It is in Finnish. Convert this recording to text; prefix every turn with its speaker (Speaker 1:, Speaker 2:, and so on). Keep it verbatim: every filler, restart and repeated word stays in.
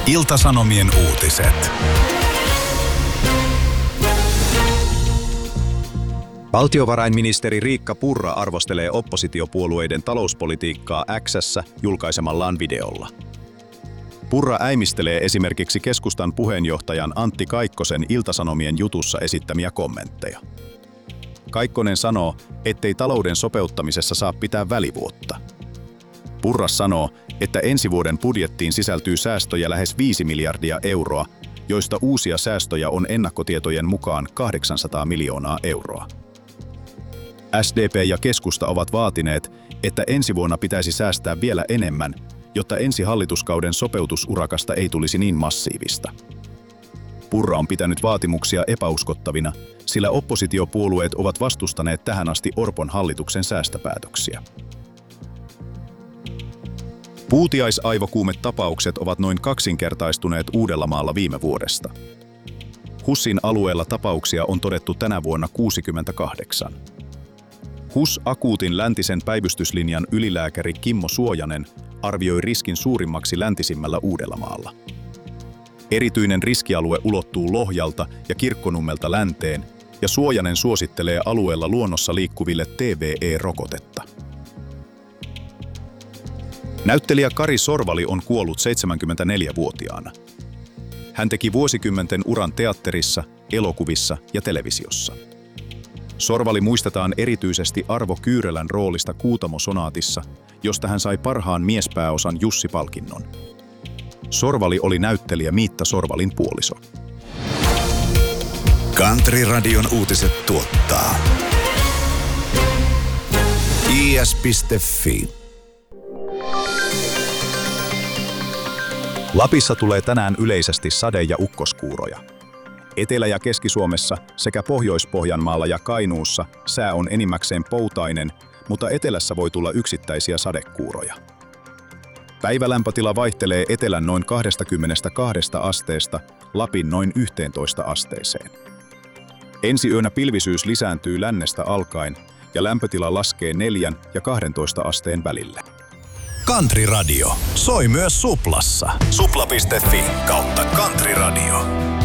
Speaker 1: Ilta-Sanomien uutiset.
Speaker 2: Valtiovarainministeri Riikka Purra arvostelee oppositiopuolueiden talouspolitiikkaa X:ssä julkaisemallaan videolla. Purra äimistelee esimerkiksi keskustan puheenjohtajan Antti Kaikkosen Ilta-Sanomien jutussa esittämiä kommentteja. Kaikkonen sanoo, ettei talouden sopeuttamisessa saa pitää välivuotta. Purra sanoo, että ensi vuoden budjettiin sisältyy säästöjä lähes viisi miljardia euroa, joista uusia säästöjä on ennakkotietojen mukaan kahdeksansataa miljoonaa euroa. S D P ja keskusta ovat vaatineet, että ensi vuonna pitäisi säästää vielä enemmän, jotta ensi hallituskauden sopeutusurakasta ei tulisi niin massiivista. Purra on pitänyt vaatimuksia epäuskottavina, sillä oppositiopuolueet ovat vastustaneet tähän asti Orpon hallituksen säästöpäätöksiä. Puutiaisaivokuumetapaukset ovat noin kaksinkertaistuneet Uudellamaalla viime vuodesta. HUSin alueella tapauksia on todettu tänä vuonna kuusikymmentäkahdeksan. H U S-akuutin läntisen päivystyslinjan ylilääkäri Kimmo Suojanen arvioi riskin suurimmaksi läntisimmällä Uudellamaalla. Erityinen riskialue ulottuu Lohjalta ja Kirkkonummelta länteen, ja Suojanen suosittelee alueella luonnossa liikkuville T V E-rokotetta. Näyttelijä Kari Sorvali on kuollut seitsemänkymmentäneljävuotiaana. Hän teki vuosikymmenten uran teatterissa, elokuvissa ja televisiossa. Sorvali muistetaan erityisesti Arvo Kyyrälän roolista Kuutamo-sonaatissa, josta hän sai parhaan miespääosan Jussi-palkinnon. Sorvali oli näyttelijä Miitta Sorvalin puoliso.
Speaker 1: Country-radion uutiset tuottaa I S piste F I.
Speaker 2: Lapissa tulee tänään yleisesti sade- ja ukkoskuuroja. Etelä- ja Keski-Suomessa sekä Pohjois-Pohjanmaalla ja Kainuussa sää on enimmäkseen poutainen, mutta etelässä voi tulla yksittäisiä sadekuuroja. Päivälämpötila vaihtelee etelän noin kaksikymmentäkaksi asteesta Lapin noin yhteentoista asteeseen. Ensi yönä pilvisyys lisääntyy lännestä alkaen ja lämpötila laskee neljän ja kahdentoista asteen välille.
Speaker 1: Country Radio soi myös Suplassa. Supla piste F I kautta Country Radio.